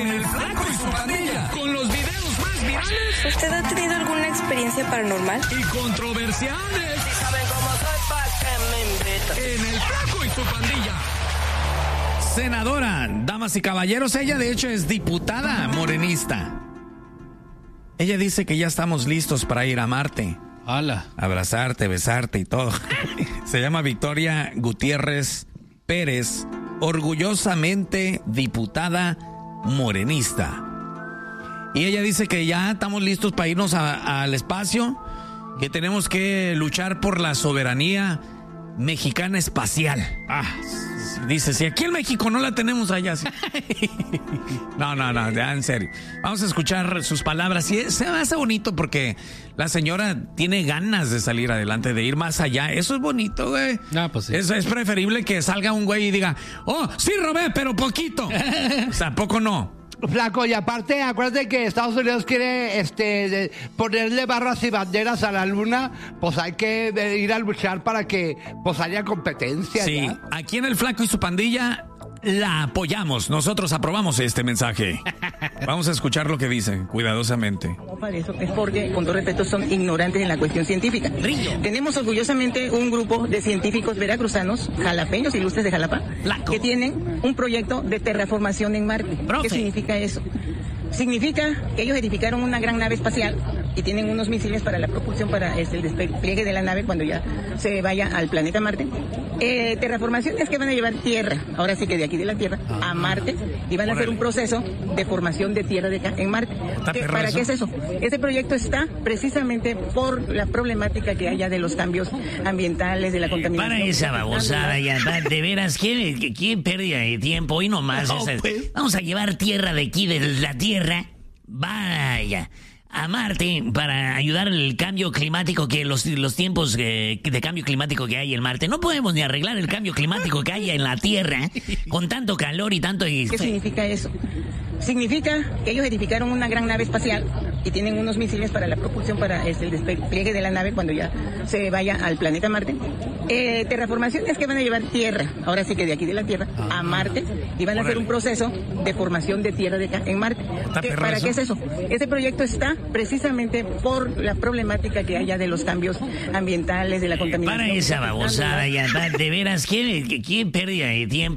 en El Flaco y su Pandilla, con los videos más virales. ¿Usted ha tenido alguna experiencia paranormal? Y controversiales. Si saben cómo soy, ¿pa' qué me invitan? En El Flaco y su Pandilla. Senadora, damas y caballeros, ella de hecho es diputada morenista. Ella dice que ya estamos listos para ir a Marte. ¡Hala! Abrazarte, besarte y todo. Se llama Victoria Gutiérrez Pérez, orgullosamente diputada morenista. Y ella dice que ya estamos listos para irnos al espacio, que tenemos que luchar por la soberanía mexicana espacial. Dice, si aquí en México no la tenemos allá. ¿Sí? No, ya en serio. Vamos a escuchar sus palabras. Y se me hace bonito porque la señora tiene ganas de salir adelante, de ir más allá. Eso es bonito, güey. Pues sí. Es preferible que salga un güey y diga, oh, sí robé, pero poquito. O sea, poco no. Flaco, y aparte, acuérdate que Estados Unidos quiere ponerle barras y banderas a la luna, pues hay que ir a luchar para que pues haya competencia. Sí, ¿ya? Aquí en El Flaco y su Pandilla la apoyamos, nosotros aprobamos este mensaje. Vamos a escuchar lo que dice, cuidadosamente. No, para eso es porque, con todo respeto, son ignorantes en la cuestión científica. Tenemos orgullosamente un grupo de científicos veracruzanos, jalapeños, ilustres de Jalapa, que tienen un proyecto de terraformación en Marte. ¿Qué significa eso? Significa que ellos edificaron una gran nave espacial y tienen unos misiles para la propulsión, para el despliegue de la nave cuando ya se vaya al planeta Marte. Terraformación es que van a llevar tierra, ahora sí que de aquí de la Tierra a Marte, y van a hacer un proceso de formación de tierra en Marte. ¿Para qué es eso? Ese proyecto está precisamente por la problemática que haya de los cambios ambientales, de la contaminación. Para esa babosada ya, de veras, ¿qué pérdida de tiempo? Hoy nomás. Vamos a llevar tierra de aquí, de la Tierra, vaya, a Marte para ayudar al cambio climático, que los tiempos de cambio climático que hay en Marte. No podemos ni arreglar el cambio climático que hay en la Tierra con tanto calor y tanto... ¿Qué significa eso? Significa que ellos edificaron una gran nave espacial y tienen unos misiles para la propulsión, para el despliegue de la nave cuando ya se vaya al planeta Marte. Terraformación es que van a llevar tierra, ahora sí que de aquí de la Tierra, a Marte, y van a hacer un proceso de formación de tierra en Marte. ¿Para qué es eso? Ese proyecto está precisamente por la problemática que haya de los cambios ambientales, de la contaminación. Para esa babosada ya, de veras, ¿qué pérdida de tiempo?